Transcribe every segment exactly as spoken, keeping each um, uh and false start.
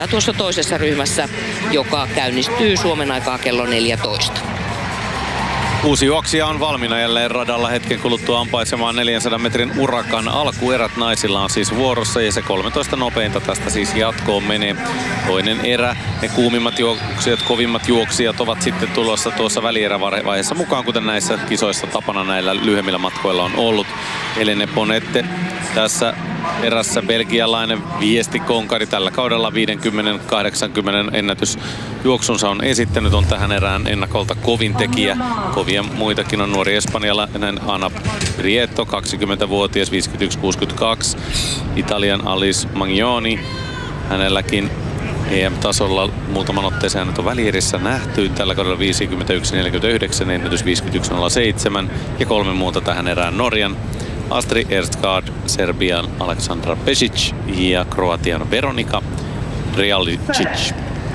tuossa toisessa ryhmässä, joka käynnistyy Suomen aikaa kello neljätoista. Uusi juoksija on valmiina jälleen radalla hetken kuluttua ampaisemaan neljänsadan metrin urakan alkuerät. Naisilla on siis vuorossa ja se kolmetoista nopeinta tästä siis jatkoon menee. Toinen erä, ne kuumimmat juoksijat, kovimmat juoksijat ovat sitten tulossa tuossa välierävaiheessa mukaan, kuten näissä kisoissa tapana näillä lyhyemmillä matkoilla on ollut. Elene Ponette tässä erässä belgialainen viestikonkari tällä kaudella viisikymmentä kahdeksankymmentä ennätysjuoksunsa on esittänyt, on tähän erään ennakolta kovin tekijä. Kovia muitakin on nuori espanjalainen Ana Prieto, kaksikymmentävuotias, viisikymmentäyksi kuusikymmentäkaksi. Italian Alice Magnoni, hänelläkin E M-tasolla muutaman otteeseen hänet on välierissä nähty. Tällä kaudella viisikymmentäyksi neljäkymmentäyhdeksän, ennätys viisikymmentäyksi nolla seitsemän ja kolme muuta tähän erään Norjan Astrid Ersgaard, Serbian Aleksandra Pesic ja Kroatian Veronika Drialicic.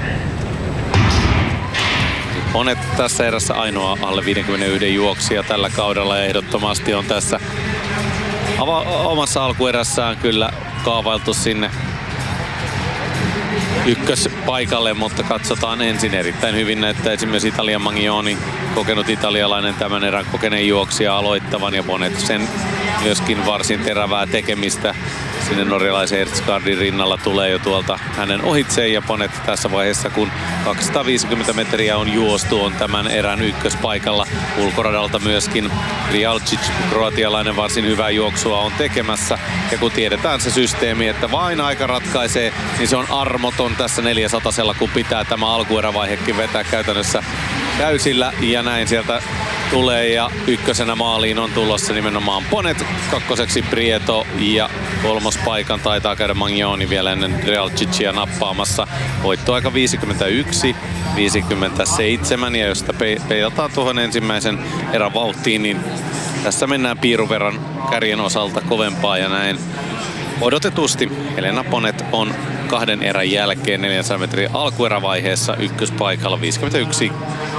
Monet tässä erässä ainoa alle viisikymmentäyksi juoksija tällä kaudella ja ehdottomasti on tässä omassa alkuerässään kyllä kaavailtu sinne ykköspaikalle, mutta katsotaan ensin. Erittäin hyvin näyttää esimerkiksi Italian Magnoni, kokenut italialainen tämän erän kokeneen juoksija aloittavan ja Bonnet sen myöskin varsin terävää tekemistä. Sinne norjalaisen Ersgaardin rinnalla tulee jo tuolta hänen ohitseen ja Bonnet tässä vaiheessa, kun kaksisataaviisikymmentä metriä on juostu, on tämän erän ykköspaikalla. Ulkoradalta myöskin Drialicic, kroatialainen, varsin hyvää juoksua on tekemässä. Ja kun tiedetään se systeemi, että vain aika ratkaisee, niin se on armoton tässä neljäsatasella, kun pitää tämä alkuerävaihekin vetää käytännössä täysillä. Ja näin sieltä tulee ja ykkösenä maaliin on tulossa nimenomaan Bonnet, kakkoseksi Prieto ja kolmospaikan taitaa käydä Magnoni vielä ennen Drialicicia nappaamassa. Voittoaika viisikymmentäyksi viisikymmentäseitsemän ja jos sitä peilataan tuohon ensimmäisen erän vauhtiin, niin tässä mennään piirun verran kärjen osalta kovempaa ja näin odotetusti Elena Bonnet on kahden erän jälkeen neljänsadan metrin alkuerävaiheessa ykköspaikalla. Viisikymmentäyksi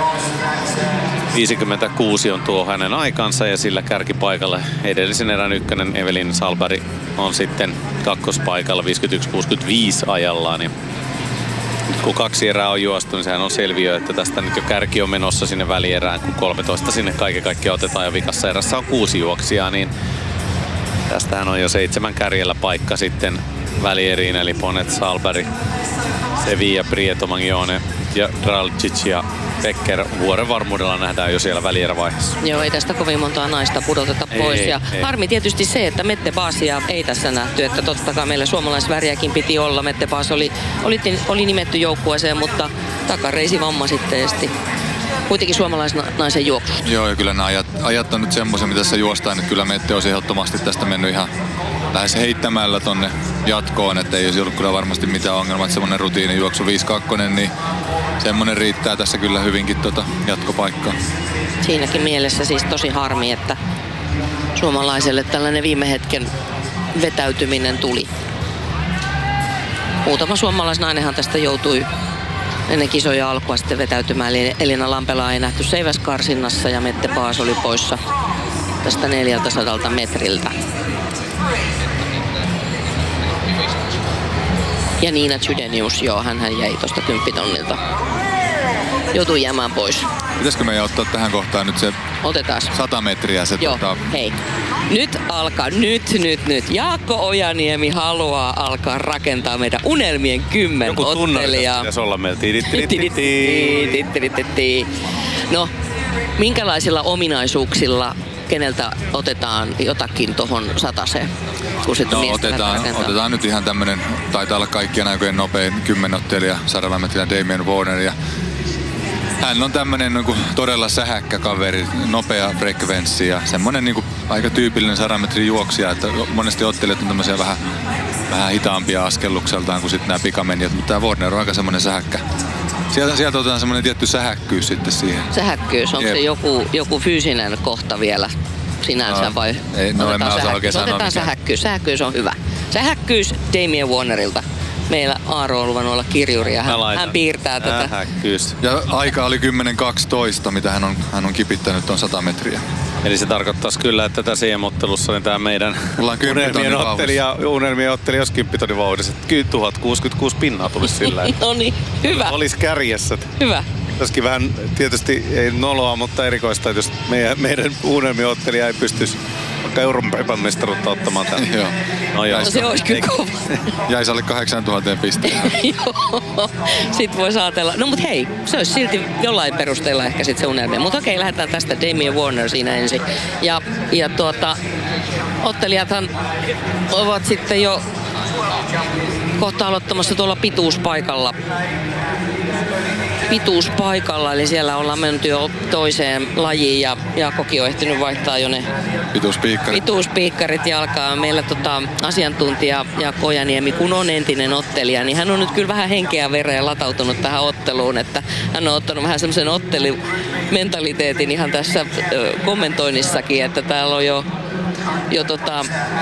viisikymmentäkuusi on tuo hänen aikansa ja sillä kärkipaikalla edellisen erän ykkönen Evelin Salberg on sitten kakkospaikalla viisikymmentäyksi kuusikymmentäviisi ajallaan. Ja nyt kun kaksi erää on juostu, niin sehän on selviö, että tästä nyt jo kärki on menossa sinne välierään, kun kolmetoista sinne kaiken kaikkiaan otetaan ja vikassa erässä on kuusi juoksijaa, niin tästähän on jo seitsemän kärjellä paikka sitten välieriin, eli Bonnet, Salberg, Sevilla, Prieto, Magnone ja Drialicic ja Becker vuoren varmuudella nähdään jo siellä välierävaiheessa. Joo, ei tästä kovin montaa naista pudoteta pois. Ei, ja ei. Harmi tietysti se, että Mette Baasia ei tässä nähty, että totta kai meillä suomalaisväriäkin piti olla. Mette Baas oli, oli, oli nimetty joukkueeseen, mutta takareisi vamma sitten esti. Kuitenkin suomalaisnaisen juoksusta. Joo, ja kyllä nämä ajat, ajat on nyt semmoisia, mitä tässä juostaan, että kyllä Mette olisi ehdottomasti tästä mennyt ihan lähes heittämällä tonne jatkoon, että ei olisi ollut kyllä varmasti mitään ongelmaa, että semmoinen rutiinijuoksu viisi kaksi, niin semmoinen riittää tässä kyllä hyvinkin tuota jatkopaikkaa. Siinäkin mielessä siis tosi harmi, että suomalaiselle tällainen viime hetken vetäytyminen tuli. Muutama suomalaisnainenhan tästä joutui ennen kisoja alkua sitten vetäytymään, eli Elina Lampelaa ei nähty seiväskarsinnassa ja Mette Baas oli poissa tästä neljältäsadalta metriltä. Ja Niina Chydenius, joo, hänhän jäi tuosta kymppitonnilta. Joutui jäämään pois. Pitäisikö meidän ottaa tähän kohtaan nyt se Otetaan. sata metriä? Se joo, tota... hei. Nyt alkaa, nyt, nyt, nyt. Jaakko Ojaniemi haluaa alkaa rakentaa meidän unelmien kymmenottelijaa. Joku olla meillä. No, minkälaisilla ominaisuuksilla keneltä otetaan jotakin tohon sataseen? No, otetaan, otetaan nyt ihan tämmönen, taitaa olla kaikkien aikojen nopein kymmenottelija sadan metrillä Damien Warner. Ja hän on tämmönen niin kuin todella sähäkkä kaveri, nopea frekvenssi ja semmonen niin kuin aika tyypillinen sadan metrin juoksija, että monesti ottelijat on tämmöisiä vähän, vähän hitaampia askellukseltaan kuin sitten nämä pikamenijat, mutta tämä Warner on aika semmonen sähäkkä. Sieltä, sieltä otetaan semmonen tietty sähäkkyys sitten siihen. Sähäkkyys, onko se joku, joku fyysinen kohta vielä sinänsä no, vai? Ei, no en mä osaa oikein sanoa. Otetaan sähäkkyys, sähäkkyys on hyvä. Sähäkkyys Damien Warnerilta. Meillä Aaro on luvannut olla kirjuri ja hän, hän piirtää tätä. Ja aika oli kymmenen kaksitoista, mitä hän on, hän on kipittänyt tuon sata metriä. Eli se tarkoittaisi kyllä, että tässä E M-ottelussa niin tämä meidän unelmien ottelija, unelmien ottelija olisi kymppitonin vauhdissa. Kyllä tuhat kuusikymmentäkuusi pinnaa tulisi sillä. No niin, hyvä. Olisi kärjessä. Hyvä. Tässäkin vähän tietysti ei noloa, mutta erikoista, että jos meidän, meidän unelmien ottelija ei pystyisi vaikka Euroopan mestaruutta ottamaan tämän. Joo. No, joo. No se olisi kyllä kova. Jäisi alle kahdeksantuhatta pisteen. Joo, sit voi saatella. No mut hei, se olisi silti jollain perusteella ehkä sit se unelmia. Mutta okei, lähdetään tästä. Damien Warner siinä ensin. Ja, ja tuota, ottelijathan ovat sitten jo kohta aloittamassa tuolla pituuspaikalla. Pituuspaikalla, eli siellä ollaan menty jo toiseen lajiin ja Jaakkokin on ehtinyt vaihtaa jo ne pituuspiikkarit, pituuspiikkarit jalkaa. Meillä tota, asiantuntija Jaakko Ojaniemi, kun on entinen ottelija, niin hän on nyt kyllä vähän henkeä vereen latautunut tähän otteluun, että hän on ottanut vähän semmoisen ottelimentaliteetin ihan tässä ö, kommentoinnissakin, että täällä on jo jo tota,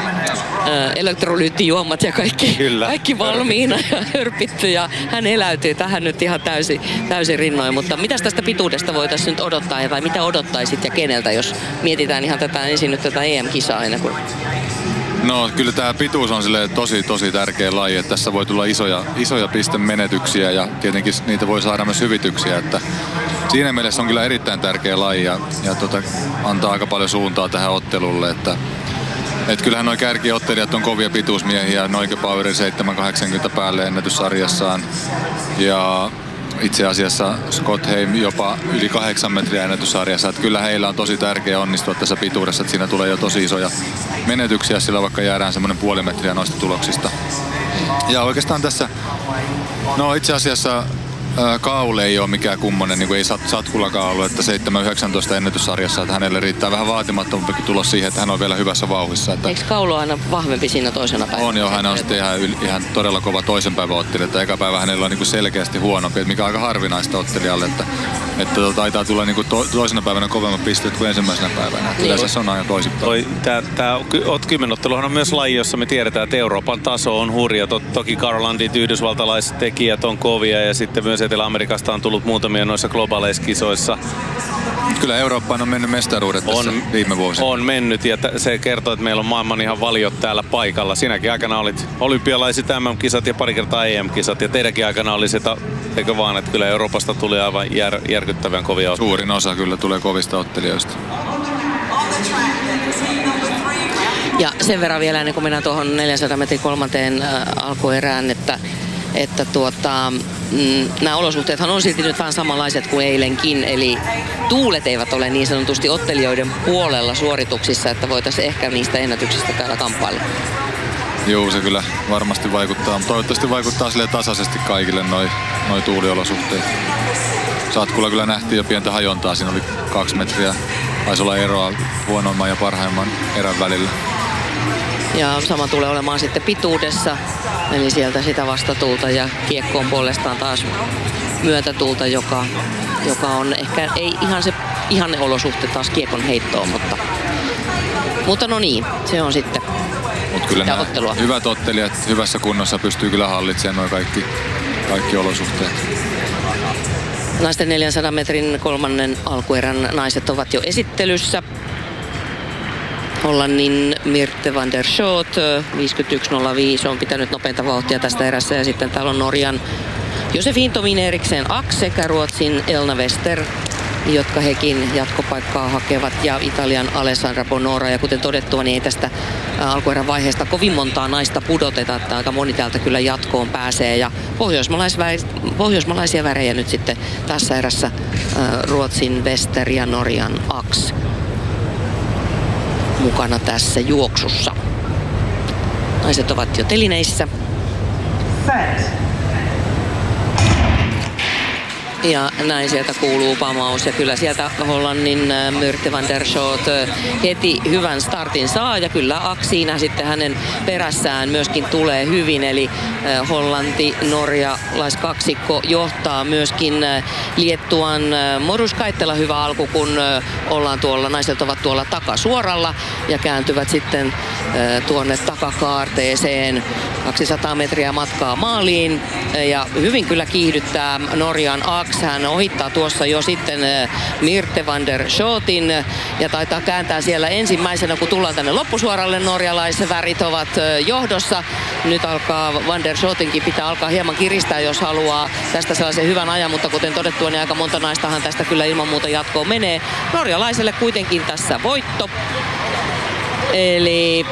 elektrolyyttijuomat ja kaikki, kaikki valmiina ja hörpitty ja hän eläytyy tähän nyt ihan täysin, täysin rinnoin, mutta mitäs tästä pituudesta voitaisiin nyt odottaa tai mitä odottaisit ja keneltä, jos mietitään ihan tätä ensin nyt tätä E M-kisaa ennen kuin... No kyllä tämä pituus on tosi tosi tärkeä laji, että tässä voi tulla isoja, isoja pistemenetyksiä ja tietenkin niitä voi saada myös hyvityksiä, että siinä mielessä on kyllä erittäin tärkeä laji ja, ja tota, antaa aika paljon suuntaa tähän ottelulle, että et kyllähän nuo kärkiottelijat on kovia pituusmiehiä, Noike Powerin seitsemän kahdeksankymmentä päälle ennätyssarjassaan ja itse asiassa Scott Heim jopa yli kahdeksan metriä ennätyssarjassa, että kyllä heillä on tosi tärkeä onnistua tässä pituudessa, että siinä tulee jo tosi isoja menetyksiä, sillä vaikka jäädään semmoinen puoli metriä noista tuloksista. Ja oikeastaan tässä, no itse asiassa Kaule ei ole mikään kummonen, niin kuin ei sat, satkulakaulu, että seitsemän yhdeksäntoista ennätyssarjassa, että hänelle riittää vähän vaatimattomampi tulos siihen, että hän on vielä hyvässä vauhdissa. Että eikö Kaulu aina vahvempi siinä toisena päivänä? On jo, hän on sitten ihan, ihan todella kova toisen päivän ottelija, että eka päivä hänellä on niin kuin selkeästi huonompi, mikä on aika harvinaista ottelijalle, että, että to, taitaa tulla niin kuin to, toisena päivänä kovemmat pisteet kuin ensimmäisenä päivänä. Niin. Yleensä se on aina toisinpäin. Tämä kymmenotteluhan on myös laji, jossa me tiedetään, että Euroopan taso on hurja. To, toki Carolandit, yhdysvaltalaiset tekijät on kovia ja sitten myös Etelä-Amerikasta on tullut muutamia noissa globaaleissa kisoissa. Kyllä Eurooppaan on mennyt mestaruudet tässä on, viime vuosina. On mennyt ja t- se kertoo, että meillä on maailman ihan valiot täällä paikalla. Sinäkin aikana olit olympialaiset M M-kisat ja pari kertaa E M-kisat ja teidänkin aikana oli se, eikö vaan, että kyllä Euroopasta tuli aivan jär, järkyttävän kovia ottelijoita. Suurin osa kyllä tulee kovista ottelijoista. Ja sen verran vielä ennen kuin mennään tuohon neljänsadan metrin kolmanteen äh, alkuerään, että että tuota, mm, nämä olosuhteethan on silti nyt vähän samanlaiset kuin eilenkin, eli tuulet eivät ole niin sanotusti ottelijoiden puolella suorituksissa, että voitaisiin ehkä niistä ennätyksistä täällä kamppailla. Joo, se kyllä varmasti vaikuttaa, mutta toivottavasti vaikuttaa sille tasaisesti kaikille noi, noi tuuliolosuhteet. Satkulla kyllä nähtiin jo pientä hajontaa, siinä oli kaksi metriä, taisi olla eroa huonoimman ja parhaimman erän välillä. Ja sama tulee olemaan sitten pituudessa, eli sieltä sitä vastatuulta ja kiekkoon puolestaan taas myötätuulta, joka, joka on ehkä ei ihan se ihanne olosuhte taas kiekon heittoon, mutta, mutta no niin, se on sitten Mut kyllä nämä ottelua. Hyvät ottelijat hyvässä kunnossa pystyy kyllä hallitsemaan nuo kaikki, kaikki olosuhteet. Naisten neljänsadan metrin kolmannen alkuerän naiset ovat jo esittelyssä. Hollannin Mirte van der Schoot, viisikymmentäyksi nolla viisi on pitänyt nopeinta vauhtia tästä erässä. Ja sitten täällä on Norjan Josefin Tomin Eriksen Aks sekä Ruotsin Elna Wester, jotka hekin jatkopaikkaa hakevat, ja Italian Alessandra Bonora. Ja kuten todettua, niin ei tästä alkuerän vaiheesta kovin montaa naista pudoteta, että aika moni täältä kyllä jatkoon pääsee. Ja pohjoismalaisia värejä nyt sitten tässä erässä Ruotsin Wester ja Norjan Aks mukana tässä juoksussa. Naiset ovat jo telineissä. Ja näin sieltä kuuluu pamaus ja kyllä sieltä Hollannin Mirte van der Schoot heti hyvän startin saa ja kyllä Aksiina sitten hänen perässään myöskin tulee hyvin, eli Hollanti norjalaiskaksikko johtaa myöskin Liettuan Morus Kaittela hyvä alku, kun ollaan tuolla, naiset ovat tuolla takasuoralla ja kääntyvät sitten tuonne takakaarteeseen kaksisataa metriä matkaa maaliin ja hyvin kyllä kiihdyttää Norjan Aks. kaksi. Hän ohittaa tuossa jo sitten Mirte van der Schotin ja taitaa kääntää siellä ensimmäisenä, kun tullaan tänne loppusuoralle. Norjalaisvärit ovat johdossa. Nyt alkaa van der Schotinkin pitää alkaa hieman kiristää, jos haluaa tästä sellaisen hyvän ajan, mutta kuten todettua, niin aika monta naistahan tästä kyllä ilman muuta jatkoon menee. Norjalaiselle kuitenkin tässä voitto. Eli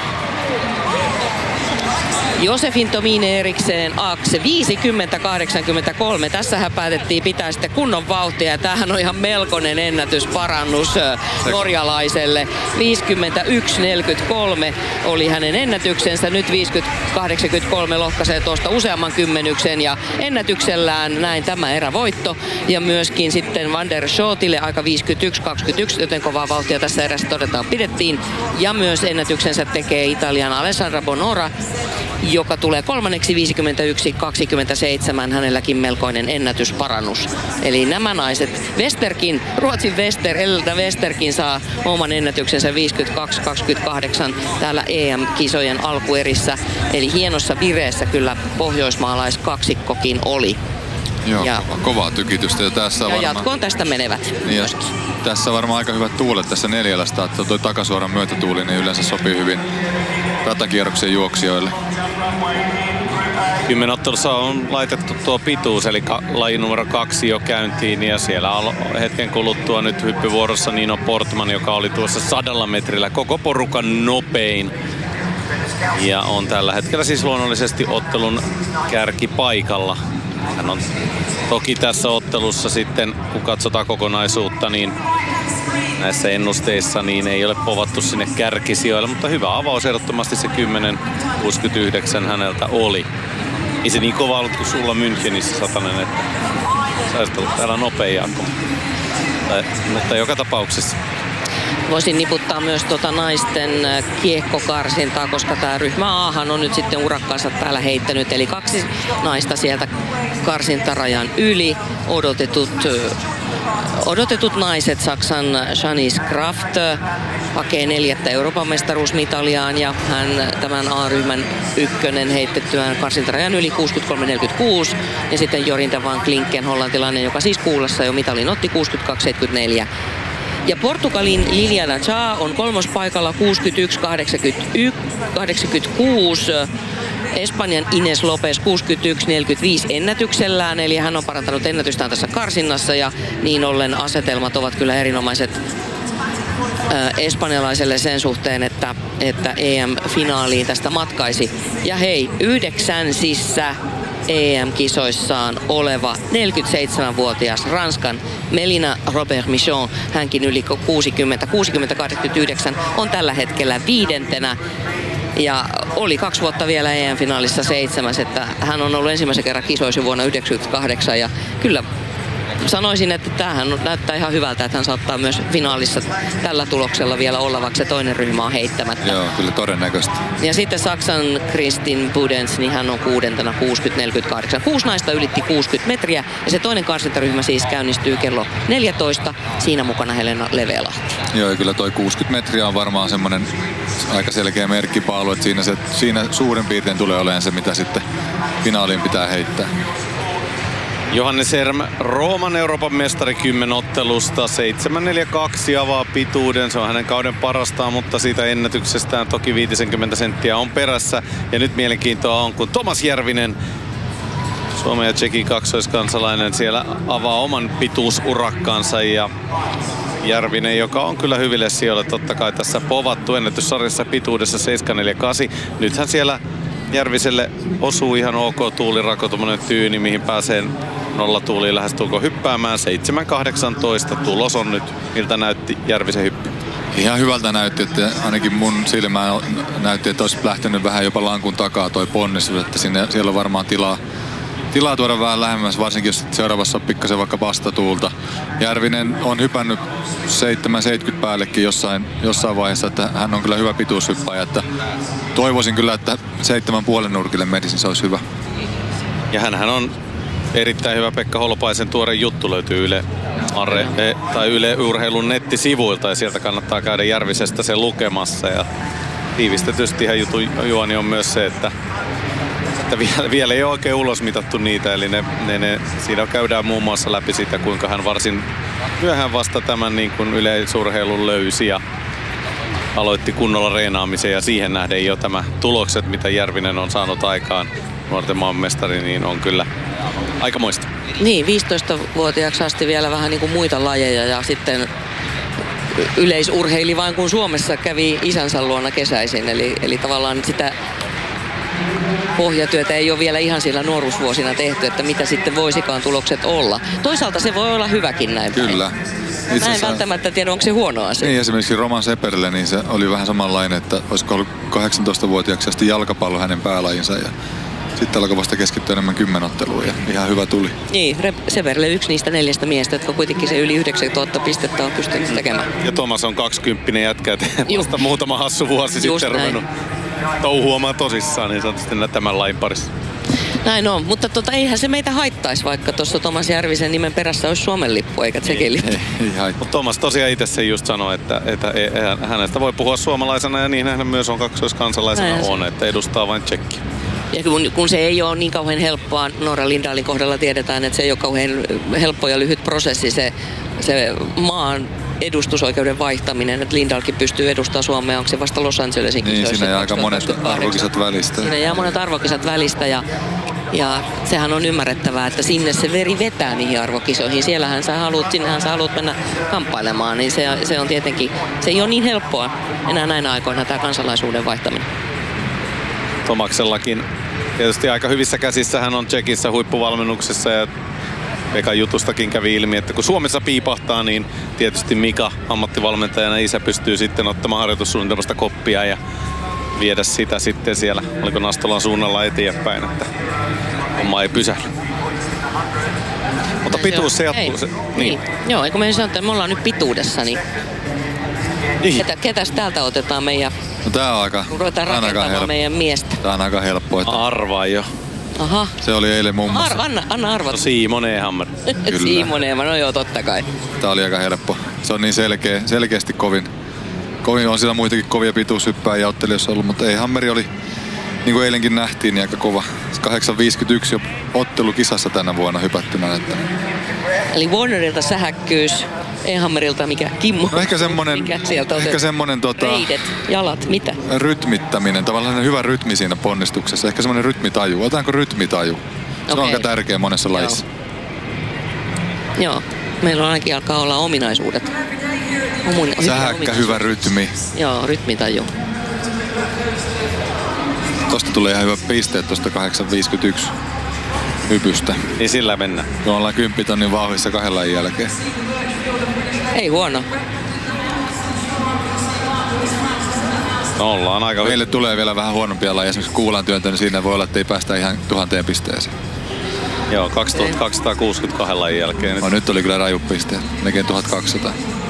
Josefin Tomine Erikseen Akse viisikymmentä kahdeksankymmentäkolme. Tässähän päätettiin pitää sitten kunnon vauhtia ja tämähän on ihan melkoinen ennätysparannus norjalaiselle. viisikymmentäyksi neljäkymmentäkolme oli hänen ennätyksensä. Nyt viisikymmentä kahdeksankymmentäkolme lohkaisee tuosta useamman kymmenyksen ja ennätyksellään näin tämä erävoitto. Ja myöskin sitten Van der Schotille aika viisikymmentäyksi kaksikymmentäyksi, joten kovaa vauhtia tässä erässä todetaan pidettiin. Ja myös ennätyksensä tekee Italian Alessandra Bonora, joka tulee kolmanneksi viisikymmentäyksi kaksikymmentäseitsemän, hänelläkin melkoinen ennätysparannus. Eli nämä naiset, Westerkin, Ruotsin Wester, Elda Westerkin saa oman ennätyksensä viisikymmentäkaksi kaksikymmentäkahdeksan täällä E M-kisojen alkuerissä. Eli hienossa vireessä kyllä pohjoismaalaiskaksikkokin oli. Joo, ja kovaa tykitystä. Ja, tässä ja varmaan, jatkoon tästä menevät niin myöskin. Tässä on varmaan aika hyvät tuulet tässä neljälästä, että tuo takasuoran myötätuuli niin yleensä sopii hyvin ratakierroksen juoksijoille. Kymmenottelussa on laitettu tuo pituus, eli ka- laji numero kaksi jo käyntiin ja siellä on hetken kuluttua nyt hyppyvuorossa Nino Portman, joka oli tuossa sadalla metrillä koko porukan nopein. Ja on tällä hetkellä siis luonnollisesti ottelun kärkipaikalla. Hän on toki tässä ottelussa sitten, kun katsotaan kokonaisuutta, niin näissä ennusteissa niin ei ole povattu sinne kärkisijoille, mutta hyvä avaus ehdottomasti se kymmenen kuusikymmentäyhdeksän häneltä oli. Ei se niin kova ollut kuin sulla Münchenissä, Satanen, että sä olisit ollut täällä nopea jako. Mutta joka tapauksessa. Voisin niputtaa myös tuota naisten kiekkokarsintaa, koska tämä ryhmä Ahan on nyt sitten urakkaansa täällä heittänyt. Eli kaksi naista sieltä karsintarajan yli. Odotetut, odotetut naiset, Saksan Janice Kraft hakee neljättä Euroopan mestaruusmitaliaan ja hän tämän A-ryhmän ykkönen heitettyään karsintarajan yli kuusikymmentäkolme neljäkymmentäkuusi. Ja sitten Jorinda van Klinken, hollantilainen, joka siis kuulassa jo mitalin otti kuusikymmentäkaksi seitsemänkymmentäneljä. Ja Portugalin Liliana Cha on kolmospaikalla kuusikymmentäyksi kahdeksankymmentäkuusi. Espanjan Ines Lopez kuusikymmentäyksi neljäkymmentäviisi ennätyksellään, eli hän on parantanut ennätystään tässä karsinnassa ja niin ollen asetelmat ovat kyllä erinomaiset äh, espanjalaiselle sen suhteen, että, että E M-finaaliin tästä matkaisi. Ja hei, yhdeksänsissä E M-kisoissaan oleva neljäkymmentäseitsemänvuotias Ranskan Melina Robert Michon, hänkin yli kuusikymmentä, kuusikymmentä kahdeksankymmentäyhdeksän, on tällä hetkellä viidentenä. Ja oli kaksi vuotta vielä E M-finaalissa seitsemäs, että hän on ollut ensimmäisen kerran kisoissa vuonna yhdeksänkymmentäkahdeksan ja kyllä sanoisin, että tämähän näyttää ihan hyvältä, että hän saattaa myös finaalissa tällä tuloksella vielä olla, vaikka se toinen ryhmä on heittämättä. Joo, kyllä todennäköistä. Ja sitten Saksan Kristin Budens, niin hän on kuudentena kuusikymmentä neljäkymmentäkahdeksan. Kuusi naista ylitti kuusikymmentä metriä ja se toinen karsintaryhmä siis käynnistyy kello neljätoista. Siinä mukana Helena Levelahti. Joo, ja kyllä toi kuusikymmentä metriä on varmaan semmoinen aika selkeä merkkipaalu, että siinä, se, siinä suurin piirtein tulee olemaan se, mitä sitten finaaliin pitää heittää. Johannes Erm, Rooman Euroopan mestari kymmenottelusta. seitsemän neljäkymmentäkaksi avaa pituuden. Se on hänen kauden parastaan, mutta siitä ennätyksestään toki viisikymmentä senttiä on perässä. Ja nyt mielenkiintoa on, kun Tomas Järvinen, Suomen ja Tšekin kaksoiskansalainen, siellä avaa oman pituusurakkaansa. Ja Järvinen, joka on kyllä hyville sijoille totta kai tässä povattu ennätyssarjassa pituudessa seitsemän neljäkymmentäkahdeksan. Nythän siellä Järviselle osuu ihan ok tuulirako, tuommoinen tyyni, mihin pääsee nollatuuliin lähestulkoon hyppäämään. seitsemän kahdeksantoista tulos on nyt, miltä näytti Järvisen hyppy. Ihan hyvältä näytti, että ainakin mun silmään näytti, että olisi lähtenyt vähän jopa lankun takaa toi ponnistus, että sinne, siellä on varmaan tilaa, tilaa tuoda vähän lähemmäs, varsinkin jos seuraavassa on pikkasen vaikka vastatuulta. Järvinen on hypännyt seitsemän seitsemänkymmentä päällekin jossain, jossain vaiheessa, että hän on kyllä hyvä pituushyppäjä, että toivoisin kyllä, että seitsemän puolen nurkille menisi, se olisi hyvä. Ja hänhän on erittäin hyvä. Pekka Holopaisen tuore juttu löytyy Yle, Arre, tai Yle Urheilun nettisivuilta ja sieltä kannattaa käydä Järvisestä sen lukemassa. Ja tiivistetysti ihan jutun juoni on myös se, että Että vielä, vielä ei ole oikein ulosmitattu niitä, eli ne, ne, ne, siinä käydään muun muassa läpi sitä, kuinka hän varsin myöhään vasta tämän niin kuin yleisurheilun löysi ja aloitti kunnolla reenaamisen, ja siihen nähden jo tämä tulokset, mitä Järvinen on saanut aikaan, nuorten maanmestari, niin on kyllä aikamoista. Niin, viisitoistavuotiaaksi asti vielä vähän niin kuin muita lajeja ja sitten yleisurheili vain kun Suomessa kävi isänsä luona kesäisin, eli, eli tavallaan sitä pohjatyötä ei ole vielä ihan sillä nuoruusvuosina tehty, että mitä sitten voisikaan tulokset olla. Toisaalta se voi olla hyväkin näin. Kyllä. Mä en välttämättä tiedä, onko se huono asia. Niin, esimerkiksi Roman Seperille, niin se oli vähän samanlainen, että olisiko ollut kahdeksantoistavuotiaaksi asti jalkapallo hänen päälajinsa ja sitten alkoi vasta keskittyä enemmän kymmenotteluun ja ihan hyvä tuli. Niin, Seperille yksi niistä neljästä miestä, jotka kuitenkin se yli yhdeksäntuhatta pistettä on pystynyt tekemään. Ja Thomas on kaksikymppinen jätkä, että vasta muutama hassu vuosi Just sitten näin. ruvennut touhuamaan tosissaan, niin sanotusti tämän lain parissa. Näin on, mutta tota, eihän se meitä haittaisi, vaikka tuossa Thomas Järvisen nimen perässä olisi Suomen lippu eikä Tsekin lippu. Ei, ei haittaa. Mutta Thomas tosiaan itse sen just sanoi, että, että hänestä voi puhua suomalaisena ja niin hän myös on kaksoiskansalaisena Näin on, että edustaa vain Tsekkiä. Ja kun, kun se ei ole niin kauhean helppoa, Noora Lindahlin kohdalla tiedetään, että se ei ole kauhean helppo ja lyhyt prosessi se, se maan edustusoikeuden vaihtaminen, että Lindahlkin pystyy edustamaan Suomea, onko se vasta Los Angelesin kisoissa? Niin, siinä jää aika monet arvokisat välistä. Siinä jää monet arvokisat välistä ja, ja sehän on ymmärrettävää, että sinne se veri vetää niihin arvokisoihin. Siellähän sä haluat, sinnehän sä haluat mennä kamppailemaan, niin se, se on tietenkin, se ei ole niin helppoa enää näinä aikoina tämä kansalaisuuden vaihtaminen. Tomaksellakin tietysti aika hyvissä käsissä hän on Tsekissä huippuvalmennuksessa ja eka jutustakin kävi ilmi, että kun Suomessa piipahtaa, niin tietysti Mika ammattivalmentajana isä pystyy sitten ottamaan harjoitussuunnitelmasta koppia ja viedä sitä sitten siellä, oliko Nastolan suunnalla eteenpäin, että homma ei pysähdy. Mutta pituus se jatkuu. Se, niin. niin. Joo, eikö me sanoa, että me ollaan nyt pituudessa, niin niin. Ketä, ketäs täältä otetaan meidän, No tää on aika, ruvetaan rakentamaan helppo. meidän miestä. Tää on aika helppoa. Että Arvaa jo. Aha. se oli eilen muun muassa. Ar- anna, anna arvata. No Simon Ehammer. Simon, no joo, totta kai. Tää oli aika helppo. Se on niin selkeä, selkeästi kovin. Kovin on siellä muitakin kovia pituushyppääjiä ottelijoissa ollut, mutta ei Hammeri oli, niin kuin eilenkin nähtiin, niin aika kova. kahdeksan viisikymmentäyksi jo ottelukisassa tänä vuonna hypättynä. Että... Eli Warnerilta sähäkkyys, Ehammerilta mikä Kimmo. No ehkä semmonen, mikä sieltä ehkä semmonen tota, reidet, jalat, mitä? rytmittäminen, tavallaan hyvä rytmi siinä ponnistuksessa. Ehkä semmonen rytmitaju. Otetaanko rytmitaju? Se Okei. on aika tärkeä monessa lajissa. Joo, meillä on ainakin alkaa olla ominaisuudet. Omun, Sähäkkä, hyvä rytmi. Joo, rytmitaju. Tosta tulee ihan hyvä pisteet tosta kahdeksan viisikymmentäyksi hypystä. Niin sillä mennään. Me ollaan kymppitonnin vauhdissa kahden lajin jälkeen. Ei huono. No ollaan aika hyvä. Meille tulee vielä vähän huonompia lajeja. Esimerkiksi kuulan työntö, niin siinä voi olla, että ei päästä ihan tuhanteen pisteeseen. Joo, kaksituhattakaksisataakuusikymmentäkaksi lajin jälkeen. No, nyt oli kyllä raju pisteet. Melkein tuhatkaksisataa.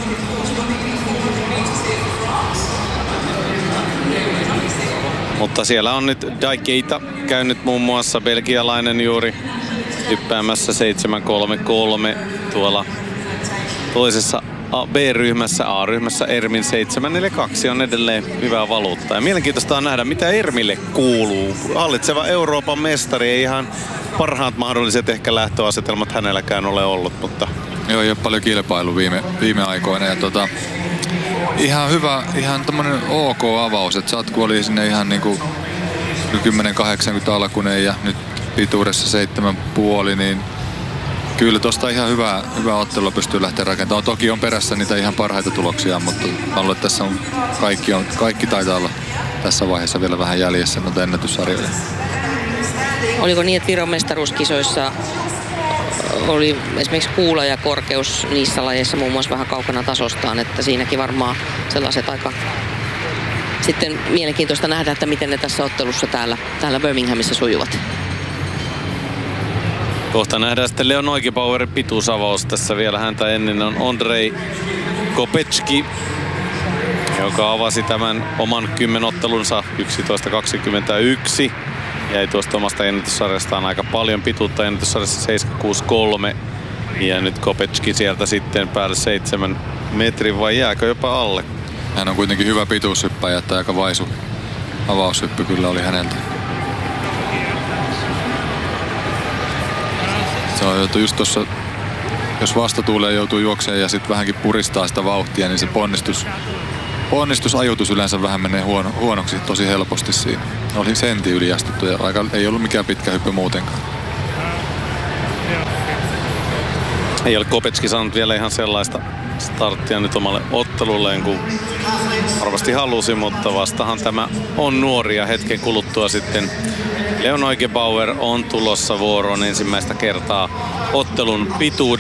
Mutta siellä on nyt Daikeita käynyt muun muassa belgialainen juuri hyppäämässä seitsemän kolme kolme tuolla toisessa B-ryhmässä, A-ryhmässä Ermin seitsemän neljä kaksi on edelleen hyvää valuuttaa. Ja mielenkiintoista on nähdä, mitä Ermille kuuluu. Hallitseva Euroopan mestari, ei ihan parhaat mahdolliset ehkä lähtöasetelmat hänelläkään ole ollut, mutta... Joo, ei ole paljon kilpailu viime, viime aikoina. Ja tota, ihan hyvä, ihan tommonen ok avaus, että Satku oli sinne ihan niinku kymmenen kahdeksankymmentä alkunen ja nyt pituudessa seitsemän puoli, niin kyllä tosta ihan hyvää, hyvää ottelua pystyy lähteä rakentamaan. Toki on perässä niitä ihan parhaita tuloksia, mutta mä luulen, että tässä on kaikki, on, kaikki taitaa olla tässä vaiheessa vielä vähän jäljessä noita ennätyssarjoja. Oliko niin, että Viron mestaruuskisoissa oli esimerkiksi kuula ja korkeus niissä lajeissa muun muassa vähän kaukana tasostaan, että siinäkin varmaan sellaiset aika sitten mielenkiintoista nähdä, että miten ne tässä ottelussa täällä, täällä Birminghamissa sujuvat. Kohta nähdään sitten Leon Oikepowerin pituusavaus. Tässä vielä häntä ennen on Ondrej Kopecki, joka avasi tämän oman kymmenottelunsa yksitoista kaksikymmentäyksi. Jäi tuosta omasta ennätyssarjastaan aika paljon pituutta ennätyssarjassa seitsemän kuusi kolme. Ja nyt Kopecki sieltä sitten päälle seitsemän metrin, vai jääkö jopa alle? Hän on kuitenkin hyvä pituushyppäjä, että aika vaisu avaushyppy kyllä oli häneltä. Se on joutu just tuossa, jos vastatuuleen joutuu juokseen ja sitten vähänkin puristaa sitä vauhtia, niin se ponnistus, ponnistusajoitus yleensä vähän menee huono, huonoksi tosi helposti siinä. Oli sentin yliastuttu ja aika, ei ollut mikään pitkä hyppy muutenkaan. Ei ole Kopecky saanut vielä ihan sellaista starttia nyt omalle ottelulleen kuin varmasti halusi, mutta vastahan tämä on nuoria hetken kuluttua sitten. Leon Neugebauer on tulossa vuoroon ensimmäistä kertaa ottelun pituudessa.